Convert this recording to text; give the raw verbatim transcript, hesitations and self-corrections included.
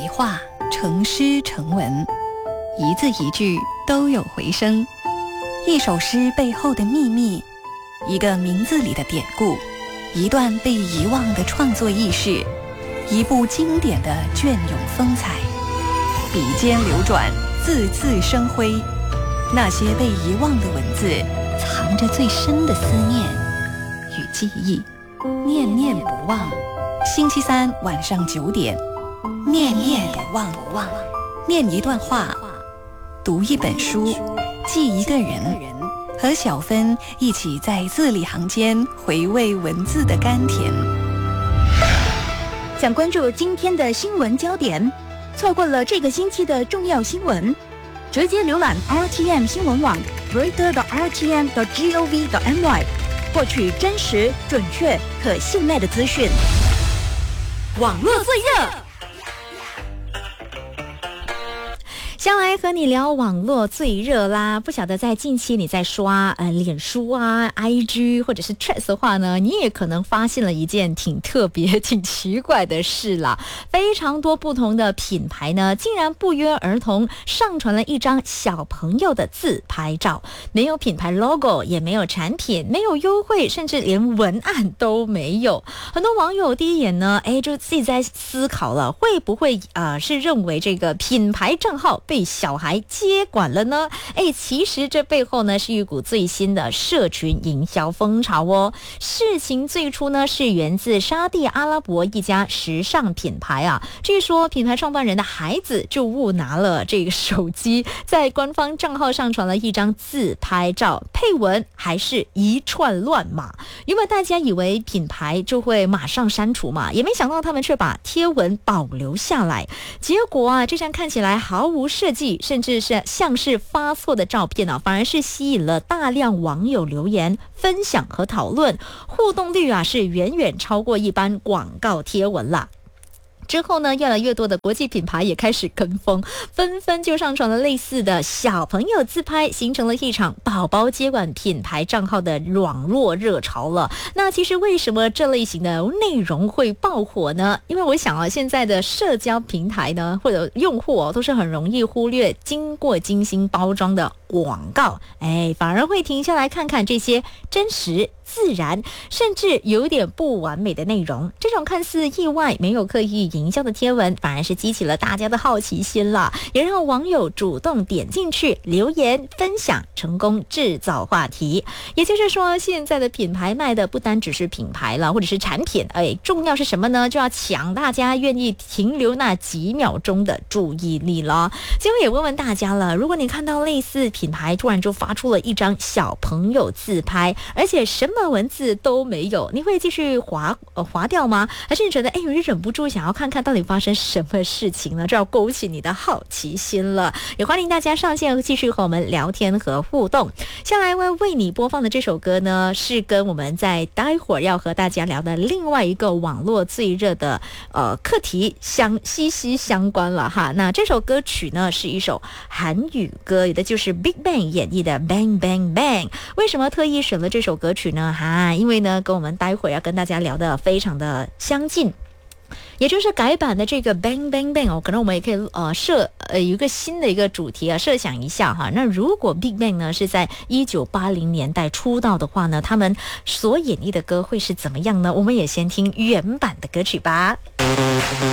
画，成诗成文，一字一句都有回声。一首诗背后的秘密，一个名字里的典故，一段被遗忘的创作轶事，一部经典的隽永风采。笔尖流转，字字生辉。那些被遗忘的文字，藏着最深的思念与记忆，念念不忘。星期三晚上九点，念念不忘，念一段话，读一本书，记一个人，和小芬一起在字里行间回味文字的甘甜。 想关注今天的新闻焦点，错过了这个星期的重要新闻，直接浏览 R T M 新闻网 reader 的 R T M 的 gov 的 my， 获取真实、准确、可信赖的资讯。网络最热，先来和你聊网络最热啦。不晓得在近期你在刷呃脸书啊 I G 或者是 Threads 的话呢，你也可能发现了一件挺特别挺奇怪的事啦。非常多不同的品牌呢，竟然不约而同上传了一张小朋友的自拍照，没有品牌 logo， 也没有产品，没有优惠，甚至连文案都没有。很多网友第一眼呢，哎，就自己在思考了，会不会呃是认为这个品牌账号被小孩接管了呢？哎，其实这背后呢是一股最新的社群营销风潮哦。事情最初呢是源自沙地阿拉伯一家时尚品牌啊，据说品牌创办人的孩子就误拿了这个手机，在官方账号上传了一张自拍照，配文还是一串乱码。原本大家以为品牌就会马上删除嘛，也没想到他们却把贴文保留下来。结果啊，这张看起来毫无设计，甚至是像是发错的照片啊，反而是吸引了大量网友留言、分享和讨论，互动率啊是远远超过一般广告贴文啦。之后呢，越来越多的国际品牌也开始跟风，纷纷就上传了类似的小朋友自拍，形成了一场宝宝接管品牌账号的网络热潮了。那其实为什么这类型的内容会爆火呢？因为我想啊，现在的社交平台呢，或者用户哦，都是很容易忽略经过精心包装的广告，哎，反而会停下来看看这些真实、自然，甚至有点不完美的内容。这种看似意外、没有刻意营销的贴文，反而是激起了大家的好奇心了，也让网友主动点进去留言分享，成功制造话题。也就是说，现在的品牌卖的不单只是品牌了，或者是产品，哎，重要是什么呢？就要抢大家愿意停留那几秒钟的注意力了。最后也问问大家了，如果你看到类似品牌突然就发出了一张小朋友自拍，而且什么文字都没有，你会继续滑呃滑掉吗？还是你觉得哎，你忍不住想要看看到底发生什么事情呢？这要勾起你的好奇心了。也欢迎大家上线继续和我们聊天和互动。下来为为你播放的这首歌呢，是跟我们在待会儿要和大家聊的另外一个网络最热的呃课题相息息相关了哈。那这首歌曲呢是一首韩语歌，也的就是 Big Bang 演绎的 Bang Bang Bang。为什么特意选了这首歌曲呢？哈，因为呢跟我们待会儿要跟大家聊的非常的相近。也就是改版的这个 Bang Bang Bang 哦，可能我们也可以呃设呃有一个新的一个主题啊，设想一下哈。那如果 Big Bang 呢是在一九八零年代出道的话呢，他们所演绎的歌会是怎么样呢？我们也先听原版的歌曲吧。